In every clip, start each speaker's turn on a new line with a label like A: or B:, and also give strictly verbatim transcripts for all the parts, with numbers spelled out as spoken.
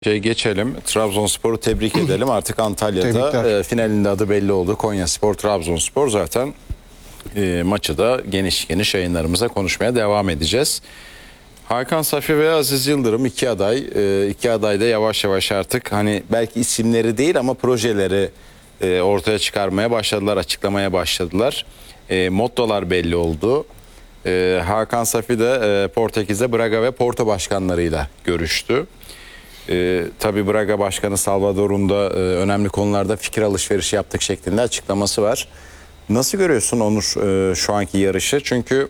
A: Şey geçelim. Trabzonspor'u tebrik edelim. Artık Antalya'da e, finalinde adı belli oldu. Konyaspor, Trabzonspor zaten e, maçı da geniş geniş yayınlarımıza konuşmaya devam edeceğiz. Hakan Safi ve Aziz Yıldırım iki aday. E, iki aday da yavaş yavaş artık hani belki isimleri değil ama projeleri e, ortaya çıkarmaya başladılar, açıklamaya başladılar. E, mottolar belli oldu. E, Hakan Safi de e, Portekiz'de Braga ve Porto başkanlarıyla görüştü. Ee, tabii Braga Başkanı Salvador'un da e, önemli konularda fikir alışverişi yaptık şeklinde açıklaması var. Nasıl görüyorsun Onur e, şu anki yarışı? Çünkü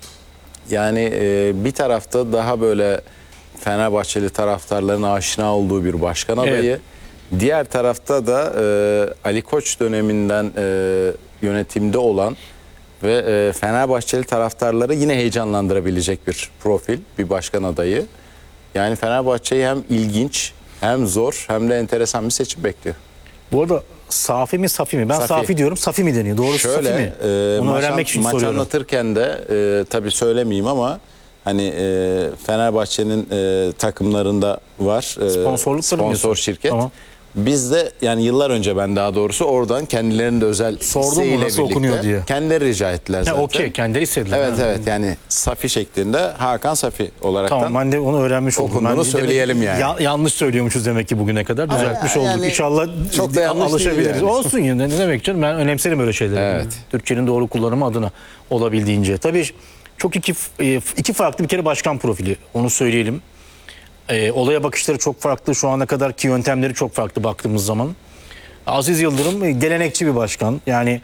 A: yani e, bir tarafta daha böyle Fenerbahçeli taraftarların aşina olduğu bir başkan adayı. Evet. Diğer tarafta da e, Ali Koç döneminden e, yönetimde olan ve e, Fenerbahçeli taraftarları yine heyecanlandırabilecek bir profil, bir başkan adayı. Yani Fenerbahçe'yi hem ilginç hem zor hem de enteresan bir seçim bekliyor.
B: Bu arada Safi mi Safi mi? Ben Safi,
A: Safi
B: diyorum. Safi mi deniyor? Doğrusu
A: Şöyle,
B: Safi mi?
A: E,
B: Onu
A: maç,
B: öğrenmek için
A: maç
B: soruyorum.
A: Maç anlatırken de e, tabii söylemeyeyim ama hani e, Fenerbahçe'nin e, takımlarında var. E,
B: Sponsorluk
A: sponsor şirket.
B: Tamam.
A: Biz de yani yıllar önce ben daha doğrusu oradan kendilerinin de özel
B: sordum mu nasıl okunuyor diye.
A: Kendileri rica ettiler zaten.
B: Okey, kendileri istediler.
A: Evet
B: ha.
A: evet yani Safi şeklinde Hakan Safi olaraktan.
B: Tamam, ben de onu öğrenmiş oldum.
A: Okunduğunu
B: ben
A: söyleyelim
B: demek,
A: yani.
B: Ya, yanlış söylüyormuşuz demek ki bugüne kadar. Düzeltmiş yani, olduk. İnşallah
A: çok da yanlış
B: alışabiliriz.
A: yani.
B: Olsun yine ne demek canım, ben önemserim öyle şeyleri.
A: Evet.
B: Türkçenin doğru kullanımı adına olabildiğince. Tabii çok iki iki farklı bir kere başkan profili. Onu söyleyelim. E, olaya bakışları çok farklı. Şu ana kadarki yöntemleri çok farklı baktığımız zaman. Aziz Yıldırım gelenekçi bir başkan. Yani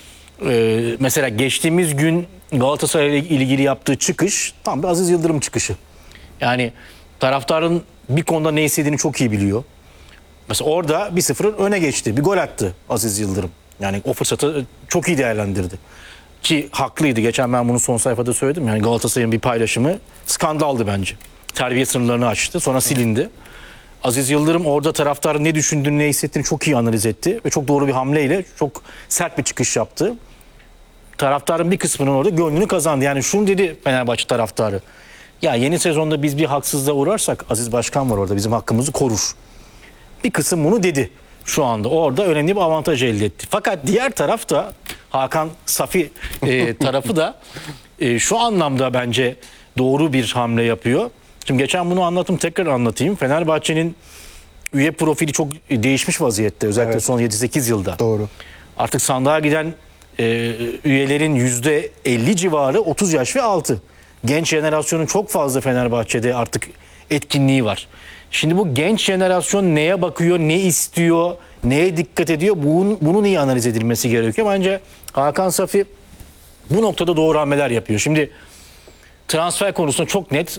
B: e, mesela geçtiğimiz gün Galatasaray ile ilgili yaptığı çıkış tam bir Aziz Yıldırım çıkışı. Yani taraftarın bir konuda ne istediğini çok iyi biliyor. Mesela orada bir sıfır öne geçti. Bir gol attı Aziz Yıldırım. Yani o fırsatı çok iyi değerlendirdi. Ki haklıydı. Geçen ben bunu son sayfada söyledim. Yani Galatasaray'ın bir paylaşımı skandaldı bence. Terbiye sınırlarını aştı. Sonra silindi. Aziz Yıldırım orada taraftarın ne düşündüğünü, ne hissettiğini çok iyi analiz etti. Ve çok doğru bir hamleyle çok sert bir çıkış yaptı. Taraftarın bir kısmının orada gönlünü kazandı. Yani şunu dedi Fenerbahçe taraftarı. Ya yeni sezonda biz bir haksızlığa uğrarsak Aziz Başkan var orada, bizim hakkımızı korur. Bir kısım bunu dedi şu anda. Orada önemli bir avantaj elde etti. Fakat diğer tarafta Hakan Safi e, tarafı da e, şu anlamda bence doğru bir hamle yapıyor. Şimdi geçen bunu anlattım, tekrar anlatayım. Fenerbahçe'nin üye profili çok değişmiş vaziyette. Özellikle evet. Son yedi sekiz yılda.
C: Doğru.
B: Artık sandığa giden e, üyelerin yüzde elli civarı otuz yaş ve altı. Genç jenerasyonun çok fazla Fenerbahçe'de artık etkinliği var. Şimdi bu genç jenerasyon neye bakıyor, ne istiyor, neye dikkat ediyor? Bunun, bunun iyi analiz edilmesi gerekiyor. Bence Hakan Safi bu noktada doğru hamleler yapıyor. Şimdi transfer konusunda çok net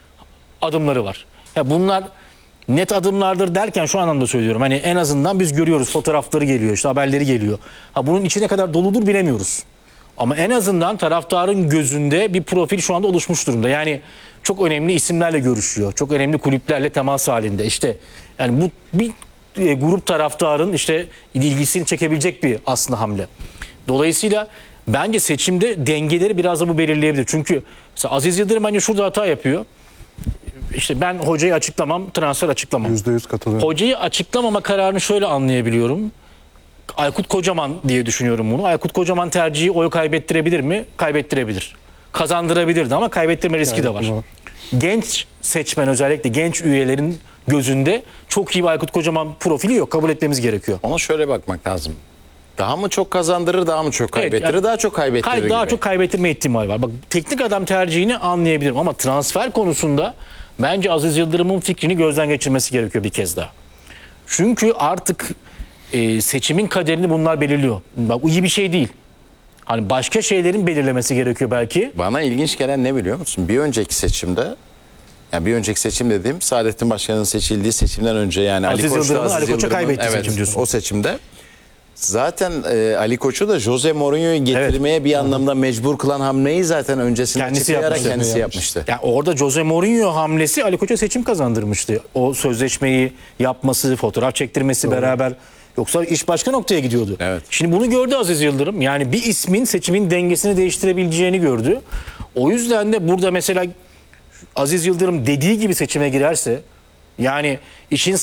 B: adımları var. Ya bunlar net adımlardır derken şu anlamda söylüyorum. Hani en azından biz görüyoruz, fotoğrafları geliyor, işte haberleri geliyor. Ha bunun içine kadar doludur bilemiyoruz. Ama en azından taraftarın gözünde bir profil şu anda oluşmuş durumda. Yani çok önemli isimlerle görüşüyor. Çok önemli kulüplerle temas halinde. İşte yani bu bir e, grup taraftarın işte ilgisini çekebilecek bir aslında hamle. Dolayısıyla bence seçimde dengeleri biraz da bu belirleyebilir. Çünkü mesela Aziz Yıldırım bence şurada hata yapıyor. İşte ben hocayı açıklamam, transfer açıklamam.
C: yüzde yüz katılıyorum.
B: Hocayı açıklamama kararını şöyle anlayabiliyorum. Aykut Kocaman diye düşünüyorum bunu. Aykut Kocaman tercihi oy kaybettirebilir mi? Kaybettirebilir. Kazandırabilirdi ama kaybettirme riski de var. var. Genç seçmen, özellikle genç üyelerin gözünde çok iyi bir Aykut Kocaman profili yok. Kabul etmemiz gerekiyor.
A: Ona şöyle bakmak lazım. Daha mı çok kazandırır, daha mı çok kaybettirir, evet, yani, daha çok kaybettirir
B: kay, Daha
A: gibi.
B: çok kaybettirme ihtimali var. Bak, teknik adam tercihini anlayabilirim ama transfer konusunda bence Aziz Yıldırım'ın fikrini gözden geçirmesi gerekiyor bir kez daha. Çünkü artık e, seçimin kaderini bunlar belirliyor. Bak bu iyi bir şey değil. Hani başka şeylerin belirlemesi gerekiyor belki.
A: Bana ilginç gelen ne biliyor musun? Bir önceki seçimde, yani bir önceki seçim dediğim Saadettin Başkan'ın seçildiği seçimden önce, yani
B: Aziz
A: Ali Koç'ta
B: Ali Koç'a kaybetti
A: evet,
B: seçim diyorsun.
A: O seçimde zaten e, Ali Koç'u da Jose Mourinho'yu getirmeye evet. bir anlamda mecbur kılan hamleyi zaten öncesinde
B: kendisi
A: yapmıştı. kendisi
B: yapmıştı.
A: yapmıştı.
B: Yani orada Jose Mourinho hamlesi Ali Koç'a seçim kazandırmıştı. O sözleşmeyi yapması, fotoğraf çektirmesi Doğru. beraber. Yoksa iş başka noktaya gidiyordu.
A: Evet.
B: Şimdi bunu gördü Aziz Yıldırım. Yani bir ismin seçimin dengesini değiştirebileceğini gördü. O yüzden de burada mesela Aziz Yıldırım dediği gibi seçime girerse Yani işin